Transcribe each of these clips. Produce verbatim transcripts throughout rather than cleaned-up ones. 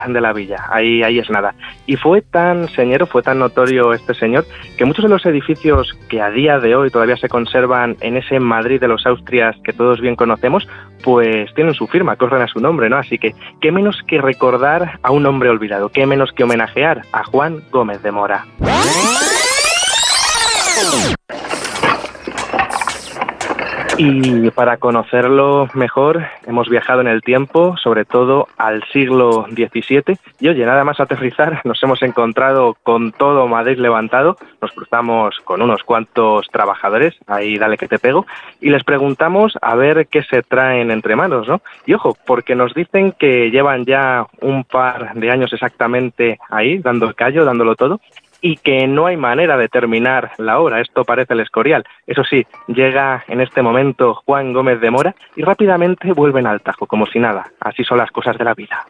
de la villa, ahí, ahí es nada. Y fue tan señero, fue tan notorio este señor, que muchos de los edificios que a día de hoy todavía se conservan en ese Madrid de los Austrias que todos bien conocemos, pues tienen su firma, corren a su nombre, ¿no? Así que, qué menos que recordar a un hombre olvidado, qué menos que homenajear a Juan Gómez de Mora. Y para conocerlo mejor hemos viajado en el tiempo, sobre todo al siglo diecisiete. Y oye, nada más aterrizar, nos hemos encontrado con todo Madrid levantado, nos cruzamos con unos cuantos trabajadores, ahí dale que te pego, y les preguntamos a ver qué se traen entre manos, ¿no? Y ojo, porque nos dicen que llevan ya un par de años exactamente ahí, dando el callo, dándolo todo, y que no hay manera de terminar la obra, esto parece el Escorial. Eso sí, llega en este momento Juan Gómez de Mora y rápidamente vuelven al tajo, como si nada. Así son las cosas de la vida.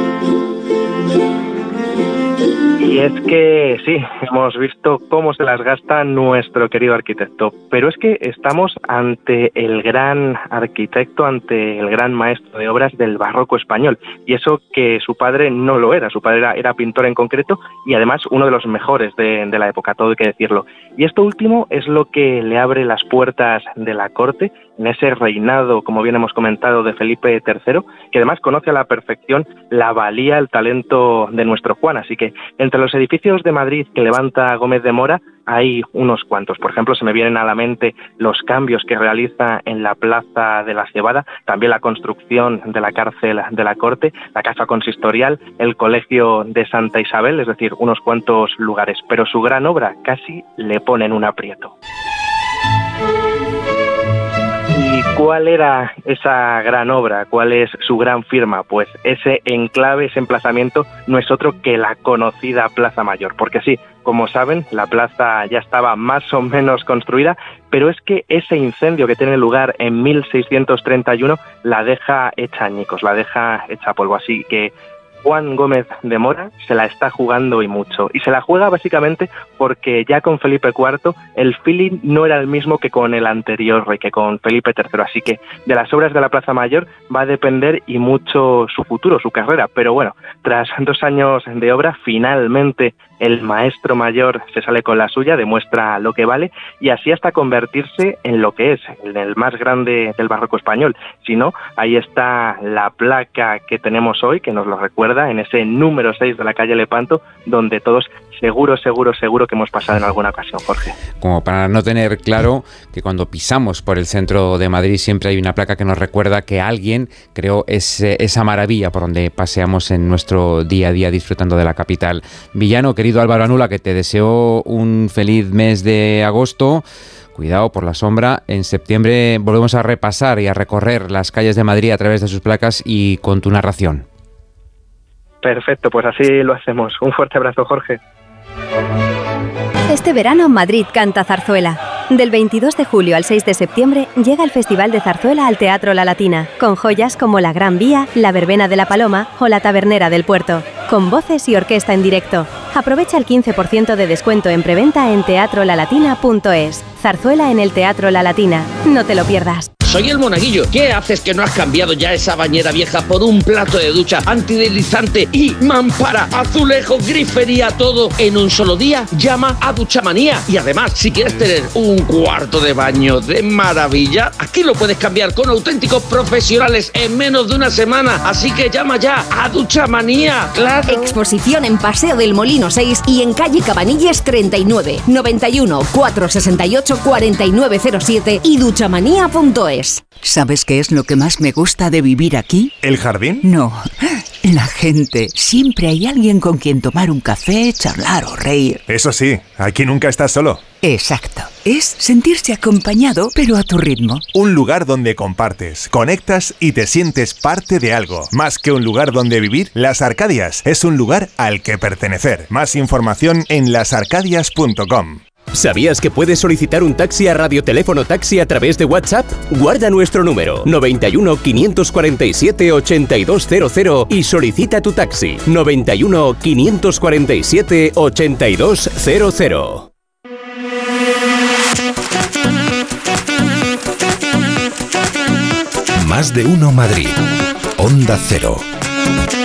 Y es que sí, hemos visto cómo se las gasta nuestro querido arquitecto, pero es que estamos ante el gran arquitecto, ante el gran maestro de obras del barroco español, y eso que su padre no lo era, su padre era, era pintor en concreto y además uno de los mejores de, de la época, todo hay que decirlo. Y esto último es lo que le abre las puertas de la corte en ese reinado, como bien hemos comentado, de Felipe tercero, que además conoce a la perfección la valía, el talento de nuestro Juan. Así que entre los edificios de Madrid que levanta Gómez de Mora hay unos cuantos. Por ejemplo, se me vienen a la mente los cambios que realiza en la Plaza de la Cebada, también la construcción de la cárcel de la Corte, la Casa Consistorial, el Colegio de Santa Isabel, es decir, unos cuantos lugares. Pero su gran obra casi le pone en un aprieto. ¿Y cuál era esa gran obra? ¿Cuál es su gran firma? Pues ese enclave, ese emplazamiento, no es otro que la conocida Plaza Mayor. Porque sí, como saben, la plaza ya estaba más o menos construida, pero es que ese incendio que tiene lugar en mil seiscientos treinta y uno la deja hecha añicos, la deja hecha polvo. Así que Juan Gómez de Mora se la está jugando y mucho. Y se la juega básicamente porque ya con Felipe cuarto el feeling no era el mismo que con el anterior rey, que con Felipe tercero. Así que de las obras de la Plaza Mayor va a depender y mucho su futuro, su carrera. Pero bueno, tras dos años de obra, finalmente el maestro mayor se sale con la suya, demuestra lo que vale y así hasta convertirse en lo que es, en el más grande del barroco español. Si no, ahí está la placa que tenemos hoy, que nos lo recuerda, en ese número seis de la calle Lepanto, donde todos seguro, seguro, seguro que hemos pasado en alguna ocasión, Jorge. Como para no tener claro que cuando pisamos por el centro de Madrid siempre hay una placa que nos recuerda que alguien creó ese, esa maravilla por donde paseamos en nuestro día a día disfrutando de la capital. Villano, querido Álvaro Anula, que te deseo un feliz mes de agosto. Cuidado por la sombra. En septiembre volvemos a repasar y a recorrer las calles de Madrid a través de sus placas y con tu narración. Perfecto, pues así lo hacemos. Un fuerte abrazo, Jorge. Este verano Madrid canta zarzuela. Del veintidós de julio al seis de septiembre llega el Festival de Zarzuela al Teatro La Latina, con joyas como La Gran Vía, La Verbena de la Paloma o La Tabernera del Puerto, con voces y orquesta en directo. Aprovecha el quince por ciento de descuento en preventa en teatro la latina punto es. Zarzuela en el Teatro La Latina. No te lo pierdas. Soy el Monaguillo. ¿Qué haces que no has cambiado ya esa bañera vieja por un plato de ducha antideslizante y mampara, azulejo, grifería, todo en un solo día? Llama a Duchamanía. Y además, si quieres tener un cuarto de baño de maravilla, aquí lo puedes cambiar con auténticos profesionales en menos de una semana. Así que llama ya a Duchamanía. ¡Claro! Exposición en Paseo del Molino seis y en calle Cabanilles treinta y nueve, noventa y uno, cuatrocientos sesenta y ocho, cuarenta y nueve cero siete y duchamanía punto es. ¿Sabes qué es lo que más me gusta de vivir aquí? ¿El jardín? No, la gente. Siempre hay alguien con quien tomar un café, charlar o reír. Eso sí, aquí nunca estás solo. Exacto. Es sentirse acompañado, pero a tu ritmo. Un lugar donde compartes, conectas y te sientes parte de algo. Más que un lugar donde vivir, Las Arcadias es un lugar al que pertenecer. Más información en las arcadias punto com. ¿Sabías que puedes solicitar un taxi a Radioteléfono Taxi a través de WhatsApp? Guarda nuestro número noventa y uno, quinientos cuarenta y siete, ochenta y dos cero cero y solicita tu taxi noventa y uno, quinientos cuarenta y siete, ochenta y dos cero cero. Más de uno Madrid. Onda Cero.